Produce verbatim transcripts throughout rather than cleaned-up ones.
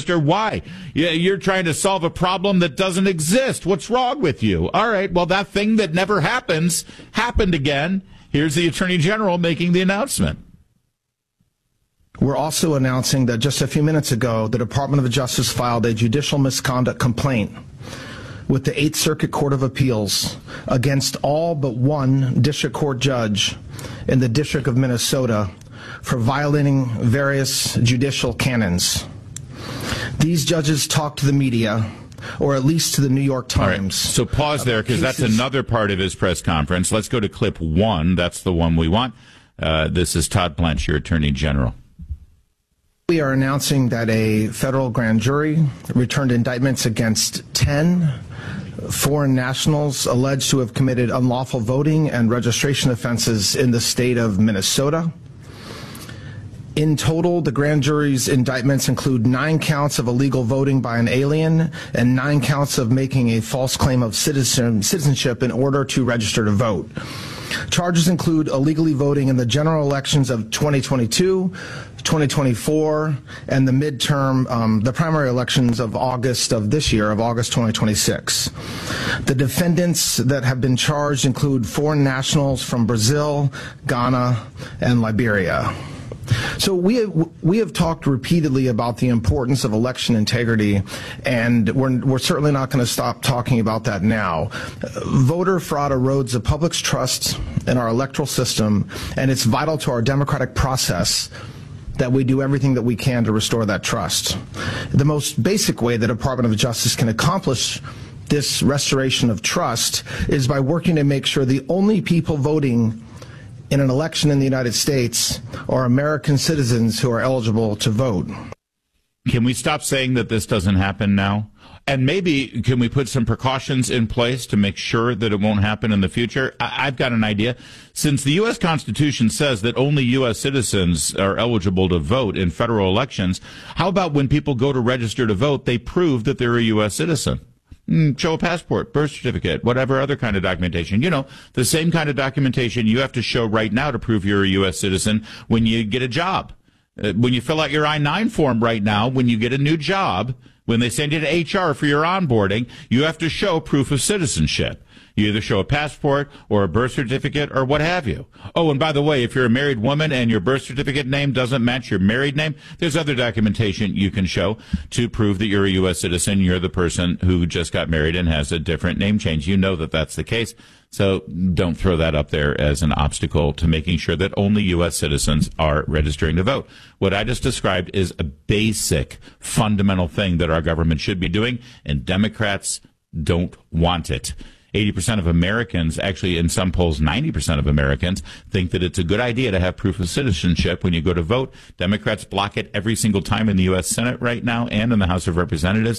register. Why? You're trying to solve a problem that doesn't exist. What's wrong with you? All right, well, that thing that never happens happened again. Here's the Attorney General making the announcement. We're also announcing that just a few minutes ago, the Department of Justice filed a judicial misconduct complaint with the Eighth Circuit Court of Appeals against all but one district court judge in the District of Minnesota for violating various judicial canons. These judges talked to the media, or at least to the New York Times. Right. So pause there, because that's another part of his press conference. Let's go to clip one. That's the one we want. Uh, this is Todd Blanche, your Attorney General. We are announcing that a federal grand jury returned indictments against ten foreign nationals alleged to have committed unlawful voting and registration offenses in the state of Minnesota. In total, the grand jury's indictments include nine counts of illegal voting by an alien and nine counts of making a false claim of citizen, citizenship in order to register to vote. Charges include illegally voting in the general elections of twenty twenty-two, twenty twenty-four, and the midterm, um, the primary elections of August of this year, of August twenty twenty-six. The defendants that have been charged include foreign nationals from Brazil, Ghana, and Liberia. So we have, we have talked repeatedly about the importance of election integrity, and we're, we're certainly not going to stop talking about that now. Voter fraud erodes the public's trust in our electoral system, and it's vital to our democratic process that we do everything that we can to restore that trust. The most basic way the Department of Justice can accomplish this restoration of trust is by working to make sure the only people voting in an election in the United States are American citizens who are eligible to vote. Can we stop saying that this doesn't happen now? And maybe can we put some precautions in place to make sure that it won't happen in the future? I- I've got an idea. Since the U S Constitution says that only U S citizens are eligible to vote in federal elections, how about when people go to register to vote, they prove that they're a U S citizen? Mm, show a passport, birth certificate, whatever other kind of documentation. You know, the same kind of documentation you have to show right now to prove you're a U S citizen when you get a job. Uh, when you fill out your I nine form right now, when you get a new job, when they send you to H R for your onboarding, you have to show proof of citizenship. You either show a passport or a birth certificate or what have you. Oh, and by the way, if you're a married woman and your birth certificate name doesn't match your married name, there's other documentation you can show to prove that you're a U S citizen. You're the person who just got married and has a different name change. You know that that's the case. So don't throw that up there as an obstacle to making sure that only U S citizens are registering to vote. What I just described is a basic, fundamental thing that our government should be doing, and Democrats don't want it. eighty percent of Americans, actually in some polls ninety percent of Americans, think that it's a good idea to have proof of citizenship when you go to vote. Democrats block it every single time in the U S Senate right now and in the House of Representatives.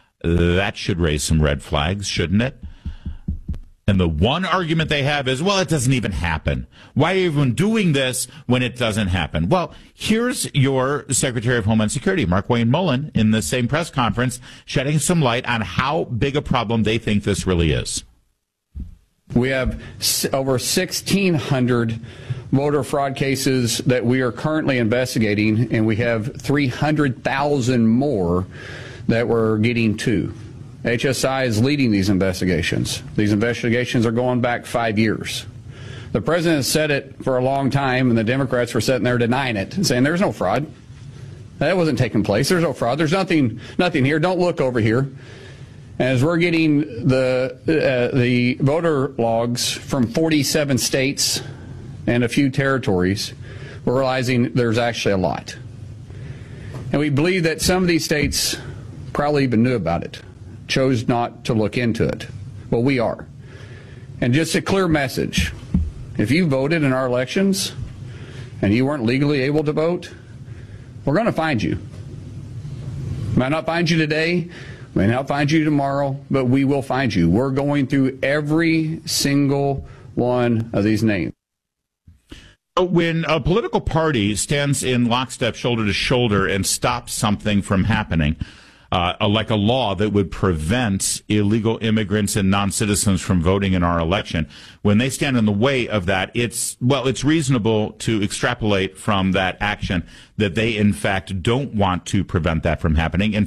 That should raise some red flags, shouldn't it? And the one argument they have is, well, it doesn't even happen. Why are you even doing this when it doesn't happen? Well, here's your Secretary of Homeland Security, Markwayne Mullin, in the same press conference, shedding some light on how big a problem they think this really is. We have over sixteen hundred voter fraud cases that we are currently investigating, and we have three hundred thousand more that we're getting to. H S I is leading these investigations. These investigations are going back five years. The president said it for a long time, and the Democrats were sitting there denying it and saying there's no fraud. That wasn't taking place. There's no fraud. There's nothing, nothing here. Don't look over here. As we're getting the uh, the voter logs from forty-seven states and a few territories, we're realizing there's actually a lot. And we believe that some of these states probably even knew about it, chose not to look into it. Well, we are. And just a clear message, if you voted in our elections and you weren't legally able to vote, we're going to find you. Might not find you today, may not find you tomorrow, but we will find you. We're going through every single one of these names. When a political party stands in lockstep, shoulder to shoulder, and stops something from happening, uh, like a law that would prevent illegal immigrants and non-citizens from voting in our election, when they stand in the way of that, it's, well, it's reasonable to extrapolate from that action that they, in fact, don't want to prevent that from happening. In